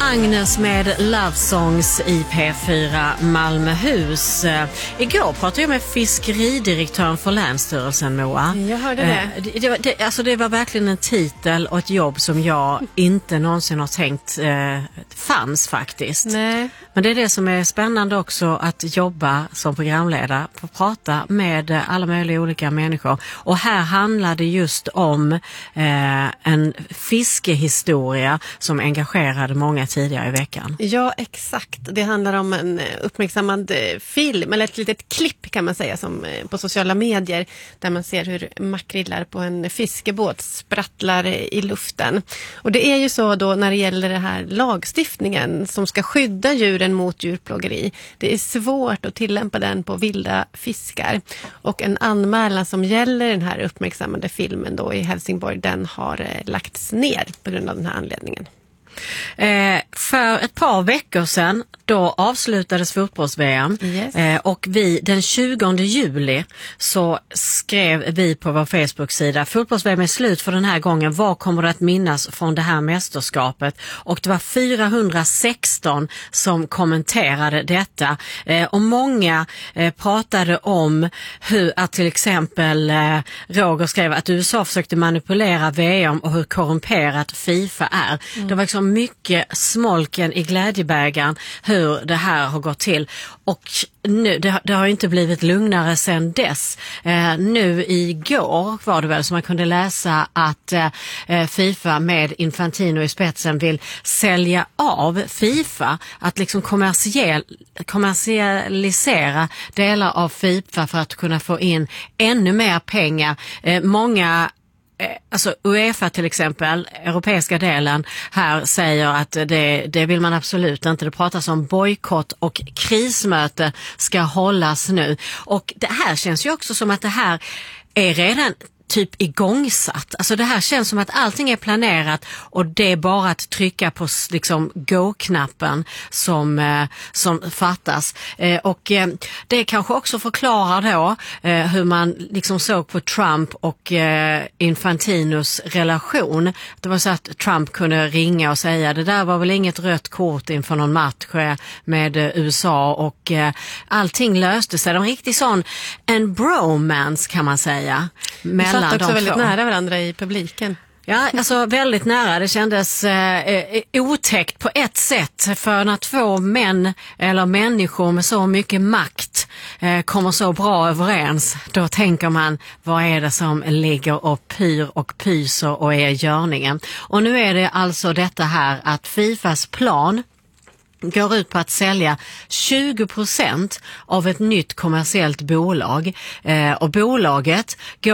Agnes med Love Songs i P4 Malmöhus. Igår pratade jag med fiskeridirektören för Länsstyrelsen, Moa. Jag hörde det. Det var verkligen en titel och ett jobb som jag inte någonsin har tänkt fanns faktiskt. Nej. Men det är det som är spännande också, att jobba som programledare, få prata med alla möjliga olika människor. Och här handlar det just om en fiskehistoria som engagerade många tidigare i veckan. Ja, exakt. Det handlar om en uppmärksammad film, eller ett litet klipp kan man säga, som på sociala medier, där man ser hur makrillar på en fiskebåt sprattlar i luften. Och det är ju så då när det gäller det här lagstiftningen som ska skydda djuren mot djurplågeri. Det är svårt att tillämpa den på vilda fiskar. Och en anmälan som gäller den här uppmärksammade filmen då i Helsingborg, den har lagts ner på grund av den här anledningen. För ett par veckor sedan då avslutades fotbolls-VM. Yes. Och den 20 juli så skrev vi på vår Facebook-sida: fotbolls-VM är slut för den här gången, vad kommer det att minnas från det här mästerskapet? Och det var 416 som kommenterade detta, och många pratade om hur att till exempel Roger skrev att USA försökte manipulera VM och hur korrumperat FIFA är. Det var liksom mycket smolken i glädjebägaren hur det här har gått till. Och nu, det har inte blivit lugnare sedan dess. Nu igår var det väl som man kunde läsa att FIFA med Infantino i spetsen vill sälja av FIFA, att liksom kommersialisera delar av FIFA för att kunna få in ännu mer pengar. Många UEFA till exempel, europeiska delen här, säger att det vill man absolut inte. Det pratas om bojkott och krismöte ska hållas nu. Och det här känns ju också som att det här är redan typ igångsatt. Alltså det här känns som att allting är planerat och det är bara att trycka på liksom go-knappen som fattas. Och det kanske också förklarar då hur man liksom såg på Trump och Infantinos relation. Det var så att Trump kunde ringa och säga: det där var väl inget rött kort inför någon match med USA, och allting löste sig. De riktigt sån en bromance kan man säga. De satt också väldigt nära varandra i publiken. Ja, alltså väldigt nära. Det kändes otäckt på ett sätt, för när två män eller människor med så mycket makt kommer så bra överens, då tänker man, vad är det som ligger och pyr och pyser och är görningen? Och nu är det alltså detta här att FIFAs plan går ut på att sälja 20% av ett nytt kommersiellt bolag, och bolaget går